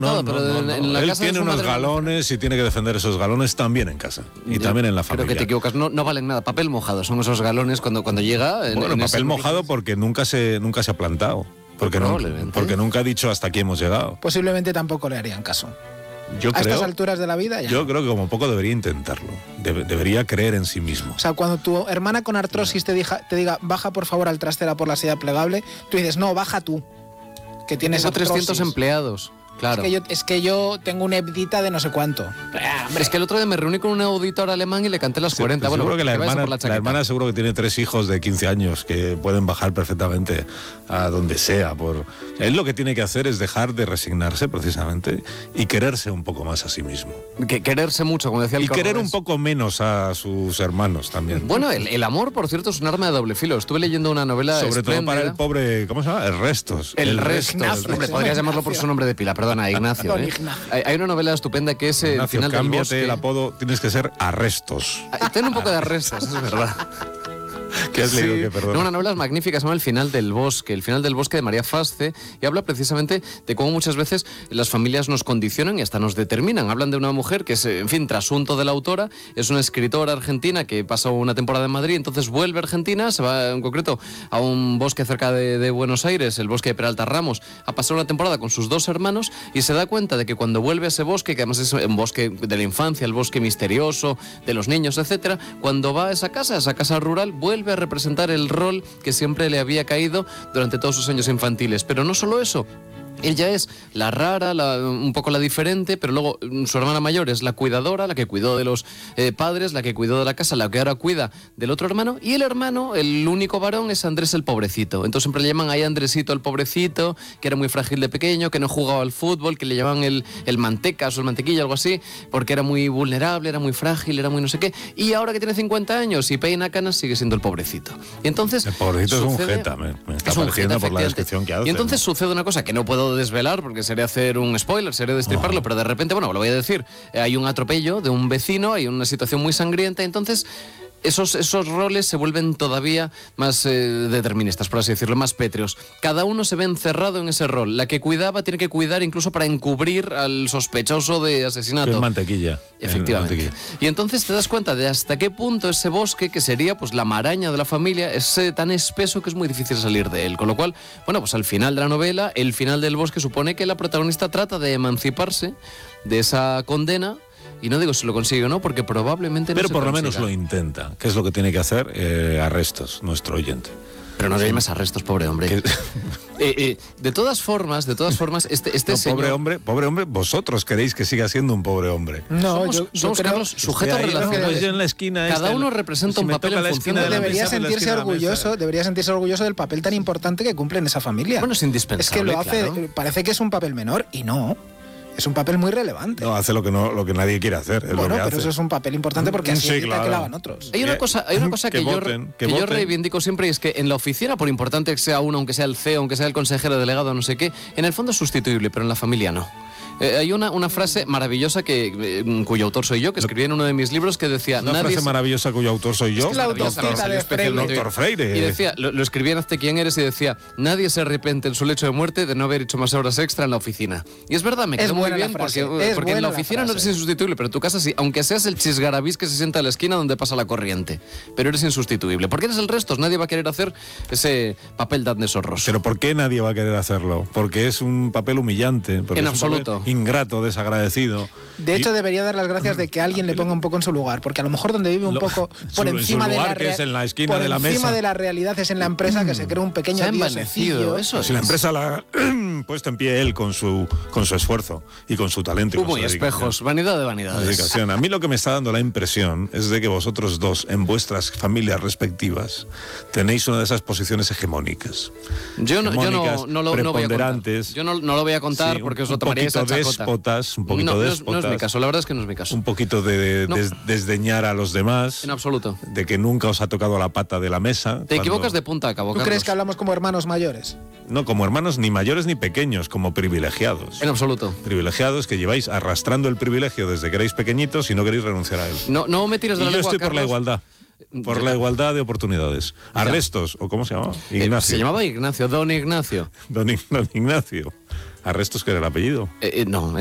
pero en la él casa tiene unos galones y tiene que defender esos galones también en casa y también en la familia. Creo que te equivocas, no valen nada. Papel mojado son esos galones cuando llega. Bueno, papel mojado porque nunca se ha plantado. Porque nunca ha dicho hasta aquí hemos llegado. Posiblemente tampoco le harían caso. A estas alturas de la vida ya. Yo creo que como poco debería intentarlo. Debería creer en sí mismo. O sea, cuando tu hermana con artrosis te diga, baja por favor al trastera por la silla plegable, tú dices, no, baja tú, que tienes artrosis. 300 empleados. Claro. Es que yo tengo una hebdita de no sé cuánto. Es que el otro día me reuní con un auditor alemán y le canté las 40. Bueno, seguro que la hermana seguro que tiene 3 hijos de 15 años que pueden bajar perfectamente a donde sea. Él lo que tiene que hacer es dejar de resignarse precisamente y quererse un poco más a sí mismo. Quererse mucho, como decía el Cordobés. Y querer un poco menos a sus hermanos también. Bueno, el amor, por cierto, es un arma de doble filo. Estuve leyendo una novela sobre espléndida. Todo para el pobre, ¿cómo se llama? El Restos. El Restos. Hombre, podrías llamarlo por su nombre de pila, perdona, Ignacio. Hay una novela estupenda que es Ignacio, El final del bosque. Cámbiate el apodo, tienes que ser Arrestos. Ten un poco de Arrestos, es verdad. ¿Qué has leído? ¿Qué, perdón? Una novela magnífica, se llama El final del bosque de María Fasce, y habla precisamente de cómo muchas veces las familias nos condicionan y hasta nos determinan. Hablan de una mujer que es, en fin, trasunto de la autora, es una escritora argentina que pasa una temporada en Madrid, entonces vuelve a Argentina, se va en concreto a un bosque cerca de Buenos Aires, el bosque de Peralta Ramos, a pasar una temporada con sus 2 hermanos, y se da cuenta de que cuando vuelve a ese bosque, que además es un bosque de la infancia, el bosque misterioso, de los niños, etcétera, cuando va a esa casa rural, vuelve a representar el rol que siempre le había caído durante todos sus años infantiles. Pero no solo eso. Ella es la rara, un poco la diferente, pero luego su hermana mayor es la cuidadora, la que cuidó de los padres, la que cuidó de la casa, la que ahora cuida del otro hermano, y el hermano, el único varón, es Andrés el pobrecito. Entonces siempre le llaman ahí Andresito el pobrecito, que era muy frágil de pequeño, que no jugaba al fútbol, que le llamaban el mantecas o el mantequilla, algo así, porque era muy vulnerable, era muy frágil, era muy no sé qué, y ahora que tiene 50 años y peina canas sigue siendo el pobrecito. Y entonces el pobrecito es un jeta, me está pareciendo por la descripción que hace. Y entonces sucede una cosa que no puedo desvelar porque sería hacer un spoiler, sería destriparlo, pero de repente, bueno, lo voy a decir, hay un atropello de un vecino, hay una situación muy sangrienta, entonces esos roles se vuelven todavía más deterministas, por así decirlo, más pétreos. Cada uno se ve encerrado en ese rol. La que cuidaba tiene que cuidar incluso para encubrir al sospechoso de asesinato. Que es mantequilla. Efectivamente. Y entonces te das cuenta de hasta qué punto ese bosque, que sería pues la maraña de la familia, es tan espeso que es muy difícil salir de él. Con lo cual, bueno, pues al final de la novela, el final del bosque supone que la protagonista trata de emanciparse de esa condena. Y no digo si lo consigue o no, porque probablemente no se Pero por lo consiga. menos lo intenta. ¿Qué es lo que tiene que hacer? Arrestos, nuestro oyente. Pero no le llames Arrestos, pobre hombre. De todas formas, este no, señor... Pobre hombre, vosotros queréis que siga siendo un pobre hombre. No, somos Carlos, sujetos relacionados. En la esquina cada uno representa un papel en función de la debería sentirse orgulloso del papel tan importante que cumple en esa familia. Bueno, es indispensable. Es que lo hace, claro. Parece que es un papel menor y no. Es un papel muy relevante. No, hace lo que nadie quiere hacer. Es bueno, lo que pero hace. eso es un papel importante porque así evita claro. que lo hagan otros. Hay una cosa que yo reivindico siempre, y es que en la oficina, por importante que sea uno, aunque sea el CEO, aunque sea el consejero delegado, no sé qué, en el fondo es sustituible, pero en la familia no. Hay una frase maravillosa cuyo autor soy yo, que escribí en uno de mis libros, que decía... Una frase maravillosa cuyo autor soy yo. Es la autocita de Freire. El doctor Freire. Y decía, lo escribí en Hazte quién eres, y decía, nadie se arrepiente en su lecho de muerte de no haber hecho más horas extra en la oficina. Y es verdad, me quedó muy bien, porque en la oficina no eres insustituible, pero en tu casa sí, aunque seas el chisgarabís que se sienta a la esquina donde pasa la corriente. Pero eres insustituible. Porque eres el Restos, nadie va a querer hacer ese papel tan deshonroso. ¿Pero por qué nadie va a querer hacerlo? Porque es un papel humillante. En absoluto. Ingrato, desagradecido. De hecho, debería dar las gracias de que alguien le ponga un poco en su lugar, porque a lo mejor donde vive un poco por encima de la de la realidad es en la empresa, que se crea un pequeño diosecillo. Eso si la empresa la ha puesto en pie él con su esfuerzo y con su talento. Humo y espejos, vanidad de vanidades. Dedicación. A mí lo que me está dando la impresión es de que vosotros dos, en vuestras familias respectivas, tenéis una de esas posiciones hegemónicas. Yo no voy a contar. Yo no lo voy a contar, sí, porque os lo tomaría esa chacota. Un poquito déspotas. No es mi caso, la verdad es que no es mi caso. Un poquito de desdeñar a los demás. En absoluto. De que nunca os ha tocado la pata de la mesa. Te equivocas de punta a cabo, ¿Tú crees que hablamos como hermanos mayores? No, como hermanos ni mayores ni pequeños, como privilegiados. En absoluto. Privilegiados que lleváis arrastrando el privilegio desde que erais pequeñitos y no queréis renunciar a él. No me tires de la lengua, yo estoy Carlos. por la igualdad. Por la igualdad de oportunidades. Arrestos, ¿o cómo se llamaba? Ignacio. Se llamaba Ignacio, don Ignacio. Don Ignacio. Arrestos, que era el apellido. No,